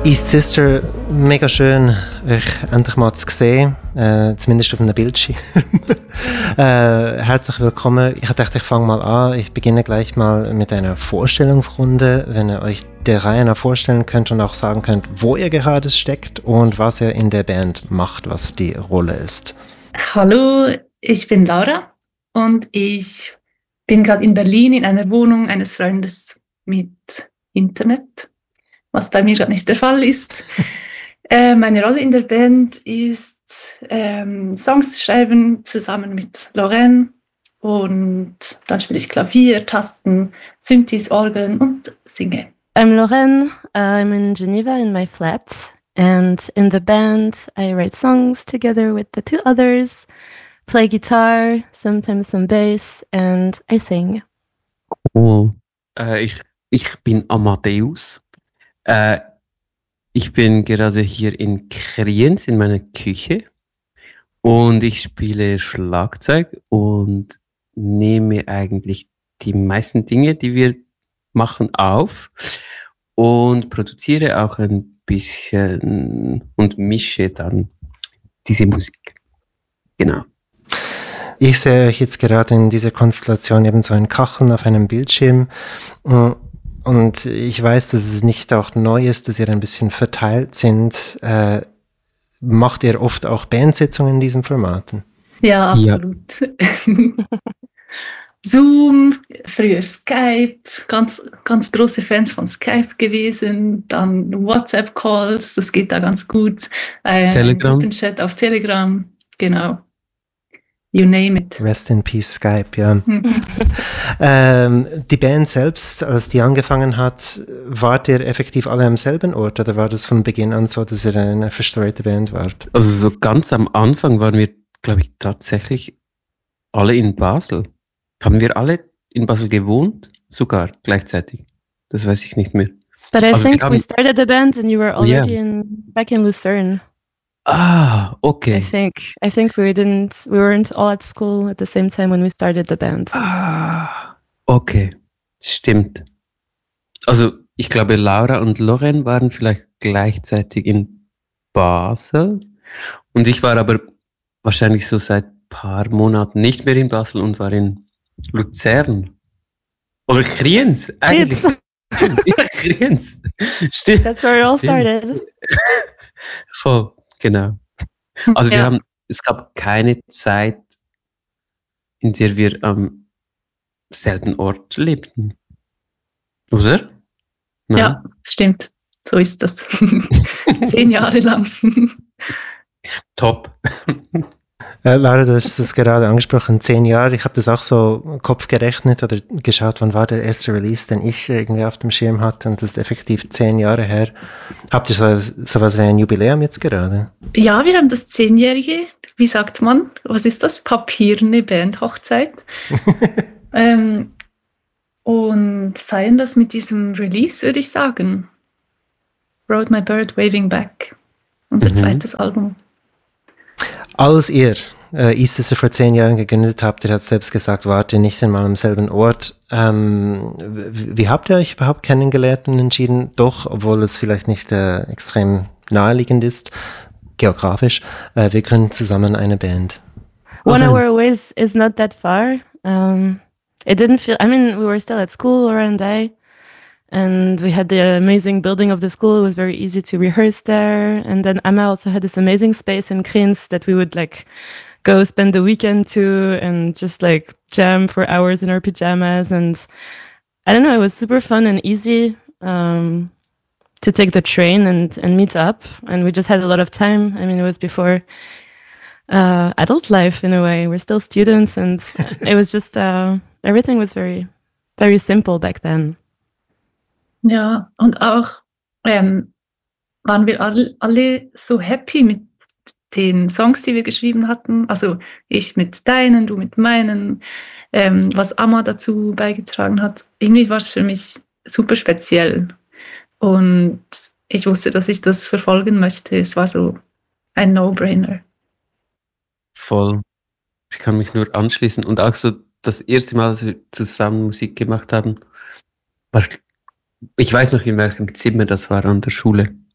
East Sister, mega schön, euch endlich mal zu sehen, zumindest auf einem Bildschirm. Herzlich willkommen. Ich dachte, ich fange mal an. Ich beginne gleich mal mit einer Vorstellungsrunde, wenn ihr euch der Reihe nach vorstellen könnt und auch sagen könnt, wo ihr gerade steckt und was ihr in der Band macht, was die Rolle ist. Hallo, ich bin Laura und ich bin gerade in Berlin in einer Wohnung eines Freundes mit Internet, was bei mir gerade nicht der Fall ist. Meine Rolle in der Band ist, Songs zu schreiben, zusammen mit Lorraine. Und dann spiele ich Klavier, Tasten, Synthes, Orgeln und singe. I'm Lorraine. I'm in Geneva in my flat. And in the band, I write songs together with the two others, play guitar, sometimes some bass, and I sing. Oh, ich bin Amadeus. Ich bin gerade hier in Kriens in meiner Küche und ich spiele Schlagzeug und nehme eigentlich die meisten Dinge, die wir machen, auf und produziere auch ein bisschen und mische dann diese Musik. Genau. Ich sehe euch jetzt gerade in dieser Konstellation eben so in Kacheln auf einem Bildschirm. Und ich weiß, dass es nicht auch neu ist, dass ihr ein bisschen verteilt sind. Macht ihr oft auch Bandsitzungen in diesen Formaten? Ja, absolut. Ja. Zoom, früher Skype, ganz große Fans von Skype gewesen, dann WhatsApp-Calls, das geht da ganz gut. Telegram. Gruppenchat auf Telegram, genau. You name it. Rest in Peace Skype, ja. Die Band selbst, als die angefangen hat, wart ihr effektiv alle am selben Ort oder war das von Beginn an so, dass ihr eine verstreute Band wart? Also so ganz am Anfang waren wir, glaube ich, tatsächlich alle in Basel. Haben wir alle in Basel gewohnt? Sogar gleichzeitig. Das weiß ich nicht mehr. But I think we started the band and you were already back in Lucerne. Ah, okay. I think we weren't all at school at the same time when we started the band. Ah, okay. Stimmt. Also, ich glaube, Laura und Lorraine waren vielleicht gleichzeitig in Basel. Und ich war aber wahrscheinlich so seit ein paar Monaten nicht mehr in Basel und war in Luzern. Oder Kriens, eigentlich. Ja, Kriens. Stimmt. That's where it all started. Voll. Genau. Also es gab keine Zeit, in der wir am selben Ort lebten. Oder? Nein? Ja, stimmt. So ist das. 10 Jahre lang. Top. Laura, du hast das gerade angesprochen, 10 Jahre. Ich habe das auch so im Kopf gerechnet oder geschaut, wann war der erste Release, den ich irgendwie auf dem Schirm hatte, und das ist effektiv 10 Jahre her. Habt ihr sowas wie ein Jubiläum jetzt gerade? Ja, wir haben das 10-jährige, wie sagt man, was ist das? Papierne Bandhochzeit. Und feiern das mit diesem Release, würde ich sagen. Rode My Bird Waving Back, unser zweites Album. Als ihr East Sister vor 10 Jahren gegründet habt, ihr habt selbst gesagt, wart ihr nicht einmal am selben Ort. Wie habt ihr euch überhaupt kennengelernt und entschieden, doch, obwohl es vielleicht nicht extrem naheliegend ist, geografisch, wir gründen zusammen eine Band? 1 hour away is not that far. It didn't feel, we were still at school, Laura and I. And we had the amazing building of the school. It was very easy to rehearse there. And then Amma also had this amazing space in Kriens that we would go spend the weekend to and just jam for hours in our pajamas. And I don't know, it was super fun and easy to take the train and meet up. And we just had a lot of time. It was before adult life in a way. We're still students, and it was just, everything was very, very simple back then. Ja, und auch waren wir alle so happy mit den Songs, die wir geschrieben hatten. Also ich mit deinen, du mit meinen, was Amma dazu beigetragen hat. Irgendwie war es für mich super speziell. Und ich wusste, dass ich das verfolgen möchte. Es war so ein No-Brainer. Voll. Ich kann mich nur anschließen. Und auch so das erste Mal, als wir zusammen Musik gemacht haben, war, ich weiß noch, in welchem Zimmer das war an der Schule.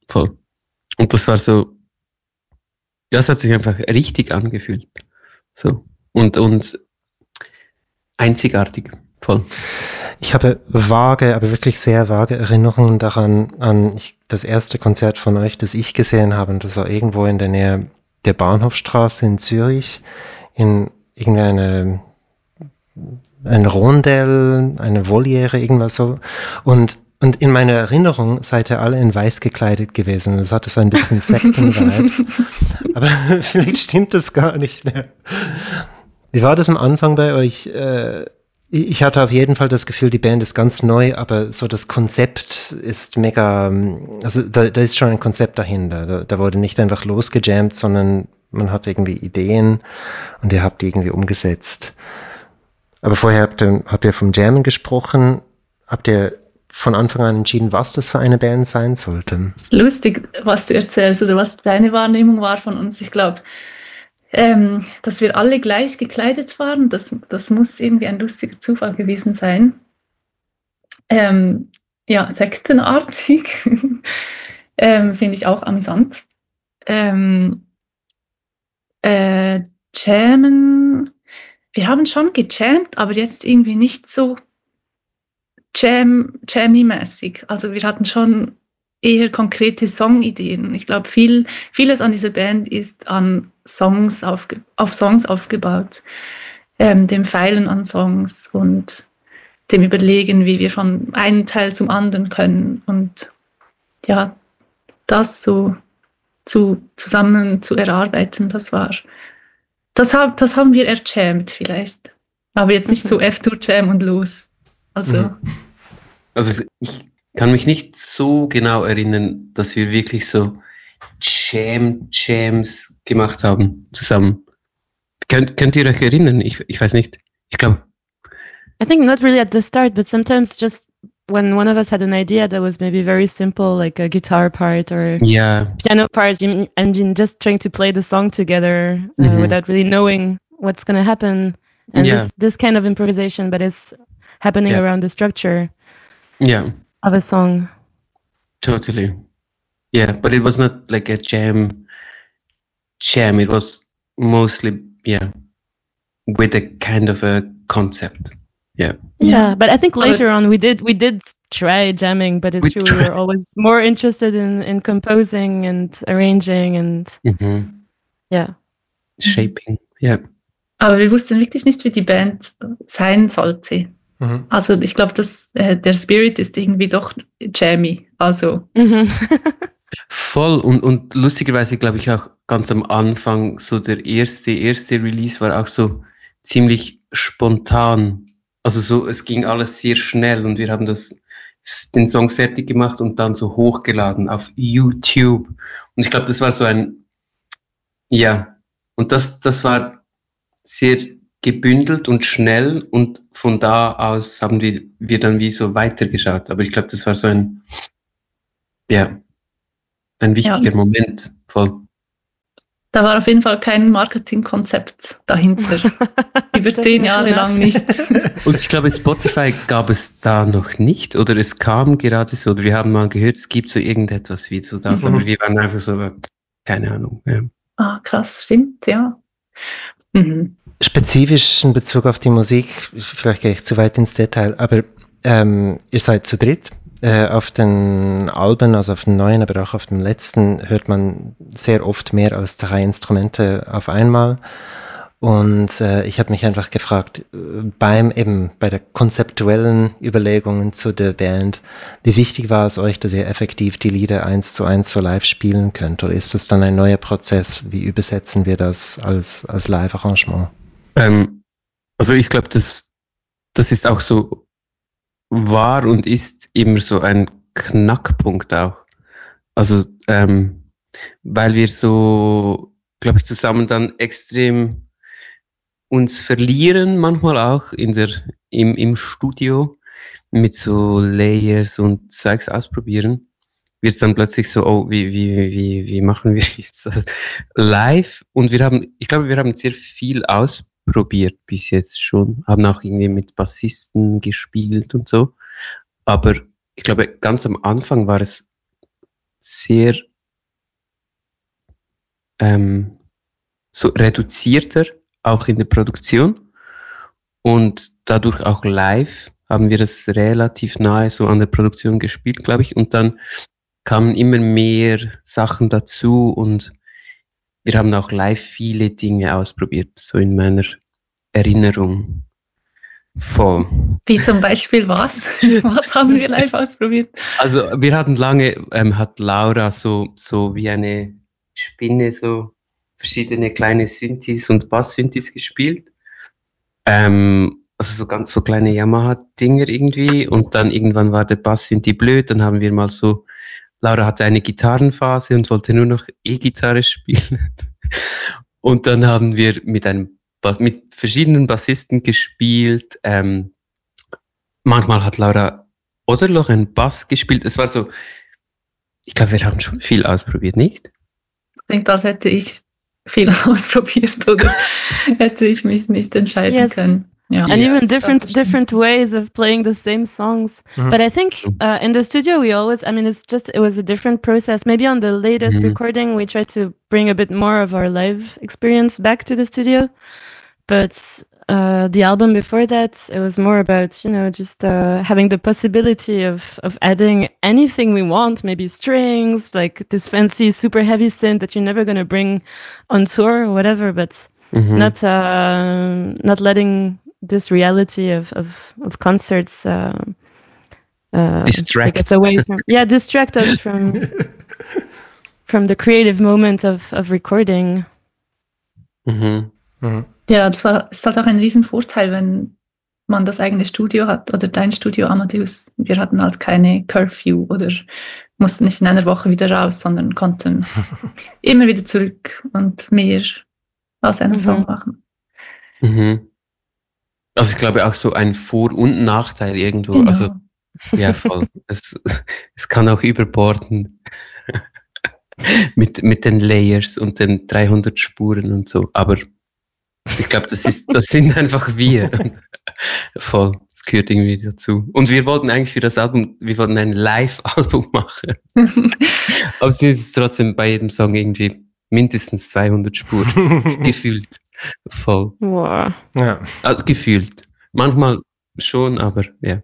voll. Und das war so, das hat sich einfach richtig angefühlt. So. Und einzigartig, voll. Ich habe vage, aber wirklich sehr vage Erinnerungen daran, das erste Konzert von euch, das ich gesehen habe. Und das war irgendwo in der Nähe der Bahnhofstraße in Zürich, in irgendeine ein Rondell, eine Voliere, irgendwas so. Und in meiner Erinnerung seid ihr alle in weiß gekleidet gewesen. Das hatte so ein bisschen Sekten-Vibes. Aber vielleicht stimmt das gar nicht mehr. Wie war das am Anfang bei euch? Ich hatte auf jeden Fall das Gefühl, die Band ist ganz neu, aber so das Konzept ist mega, also da ist schon ein Konzept dahinter. Da wurde nicht einfach losgejammt, sondern man hat irgendwie Ideen und ihr habt die irgendwie umgesetzt. Aber vorher habt ihr vom Jammen gesprochen. Habt ihr von Anfang an entschieden, was das für eine Band sein sollte? Es ist lustig, was du erzählst oder was deine Wahrnehmung war von uns. Ich glaube, dass wir alle gleich gekleidet waren, das muss irgendwie ein lustiger Zufall gewesen sein. Ja, sektenartig finde ich auch amüsant. Jammen, wir haben schon gejammt, aber jetzt irgendwie nicht so Jammy-mäßig. Also wir hatten schon eher konkrete Songideen. Ich glaube, vieles an dieser Band ist an Songs auf Songs aufgebaut, dem Feilen an Songs und dem Überlegen, wie wir von einem Teil zum anderen können und ja, das so zusammen zu erarbeiten, das haben wir erjammt vielleicht, aber jetzt nicht so F2-Jam und los. Also ich kann mich nicht so genau erinnern, dass wir wirklich so Jams gemacht haben zusammen. Könnt ihr euch erinnern? Ich weiß nicht. Ich glaube. I think not really at the start, but sometimes just when one of us had an idea that was maybe very simple, like a guitar part or piano part, and just trying to play the song together without really knowing what's going to happen. And this kind of improvisation, but it's happening around the structure of a song. Totally. Yeah, but it was not like a jam. It was mostly, with a kind of a concept. Yeah, but I think later on we did try jamming, but it's true we were always more interested in composing and arranging and shaping. Aber wir wussten wirklich nicht, wie die Band sein sollte. Mhm. Also ich glaube, dass der Spirit ist irgendwie doch jammy. Also voll und lustigerweise glaube ich auch ganz am Anfang so der erste Release war auch so ziemlich spontan. Also so, es ging alles sehr schnell und wir haben den Song fertig gemacht und dann so hochgeladen auf YouTube. Und ich glaube, das war so und das war sehr gebündelt und schnell und von da aus haben wir dann wie so weitergeschaut. Aber ich glaube, das war so ein wichtiger Moment, voll. Da war auf jeden Fall kein Marketingkonzept dahinter. Über 10 Jahre lang nicht. Und ich glaube, Spotify gab es da noch nicht. Oder es kam gerade so. Oder wir haben mal gehört, es gibt so irgendetwas wie so das. Aber wir waren einfach so, keine Ahnung. Ja. Ah, krass, stimmt, ja. Mhm. Spezifisch in Bezug auf die Musik, vielleicht gehe ich zu weit ins Detail, aber ihr seid zu dritt. Auf den Alben, also auf den neuen, aber auch auf dem letzten, hört man sehr oft mehr als 3 Instrumente auf einmal. Und ich habe mich einfach gefragt, bei der konzeptuellen Überlegungen zu der Band, wie wichtig war es euch, dass ihr effektiv die Lieder 1:1 so live spielen könnt? Oder ist das dann ein neuer Prozess? Wie übersetzen wir das als Live-Arrangement? Also ich glaube, das ist auch so war und ist immer so ein Knackpunkt auch. Also, weil wir so, glaube ich, zusammen dann extrem uns verlieren, manchmal auch im Studio mit so Layers und Zeugs ausprobieren, wird es dann plötzlich so, oh, wie machen wir jetzt das live? Und ich glaube, wir haben sehr viel ausprobiert bis jetzt schon, haben auch irgendwie mit Bassisten gespielt und so. Aber ich glaube, ganz am Anfang war es sehr so reduzierter, auch in der Produktion. Und dadurch auch live haben wir das relativ nahe so an der Produktion gespielt, glaube ich. Und dann kamen immer mehr Sachen dazu und wir haben auch live viele Dinge ausprobiert, so in meiner Erinnerung. Voll. Wie zum Beispiel was? Was haben wir live ausprobiert? Also wir hatten lange, hat Laura so wie eine Spinne so verschiedene kleine Synthes und Bass-Synthes gespielt. Also so ganz so kleine Yamaha-Dinger irgendwie. Und dann irgendwann war der Bass-Synthi blöd. Dann haben wir mal so, Laura hatte eine Gitarrenphase und wollte nur noch E-Gitarre spielen. Und dann haben wir mit verschiedenen Bassisten gespielt. Manchmal hat Laura oder Loren Bass gespielt. Es war so, ich glaube, wir haben schon viel ausprobiert, nicht? Klingt, als hätte ich viel ausprobiert oder hätte ich mich nicht entscheiden können. Yeah. And even different ways of playing the same songs. Mm-hmm. But I think in the studio it was a different process. Maybe on the latest recording we tried to bring a bit more of our live experience back to the studio. But the album before that, it was more about, just having the possibility of adding anything we want, maybe strings, like this fancy super heavy synth that you're never going to bring on tour or whatever, but not letting this reality of concerts distract us away from, distract us from the creative moment of recording. Ja, ist halt auch ein Riesenvorteil, wenn man das eigene Studio hat oder dein Studio, Amadeus. Wir hatten halt keine Curfew oder mussten nicht in einer Woche wieder raus, sondern konnten immer wieder zurück und mehr aus einem Song machen. Also ich glaube auch so ein Vor- und Nachteil irgendwo. Genau. Also ja, voll. es kann auch überborden mit den Layers und den 300 Spuren und so. Aber ich glaube, das sind einfach wir. Voll. Das gehört irgendwie dazu. Und wir wollten eigentlich für das Album, wir wollten ein Live-Album machen. Aber es ist trotzdem bei jedem Song irgendwie mindestens 200 Spuren. Gefühlt. Voll. Wow. Ja. Also gefühlt. Manchmal schon, aber ja.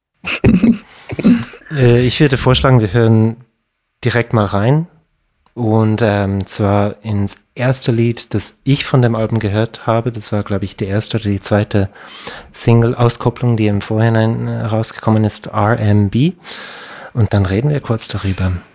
Ich würde vorschlagen, wir hören direkt mal rein. Und zwar ins erste Lied, das ich von dem Album gehört habe. Das war, glaube ich, die erste oder die zweite Single-Auskopplung, die im Vorhinein rausgekommen ist, RMB. Und dann reden wir kurz darüber.